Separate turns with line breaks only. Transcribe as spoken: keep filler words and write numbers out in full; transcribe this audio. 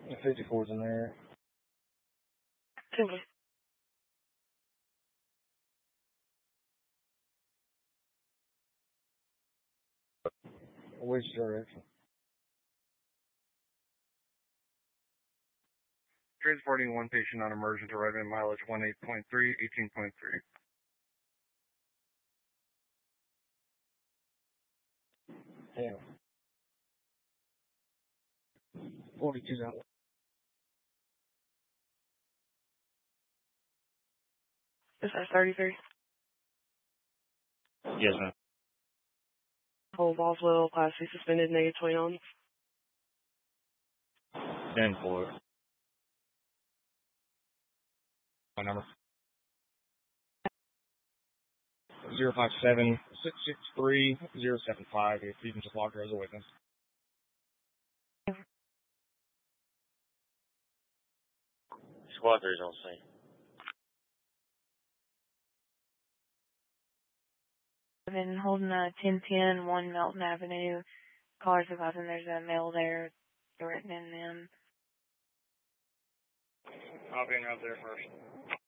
fifty-four's in there.
Timber.
Which direction?
Transporting one patient on emergent arriving at mileage eighteen point three, eighteen point three.
Yeah. forty-two's out.
Is that thirty-three?
Yes, ma'am.
Hold Boswell, Class C suspended, negative twenty on.
ten four. My number. Zero five seven six six three zero seven five. If you can just log her as a witness. Squad three is on scene.
I've been holding a ten ten, one Melton Avenue. Cars advising there's a male there threatening them.
I'll be out there first.